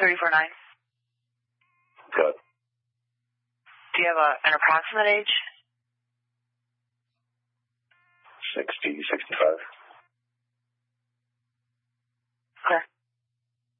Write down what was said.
349. Good. Do you have an approximate age? 60, 65.